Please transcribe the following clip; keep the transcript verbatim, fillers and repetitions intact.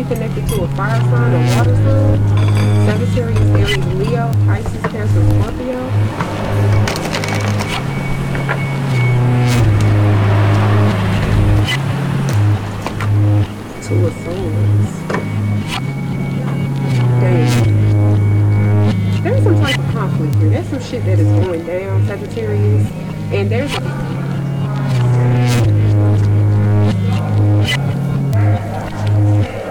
be connected to a fire sign or water sign. Sagittarius, Aries, Leo, Pisces, Cancer, Scorpio. Two of Swords. Dang. There's some type of conflict here. There's some shit that is going down, Sagittarius. And there's a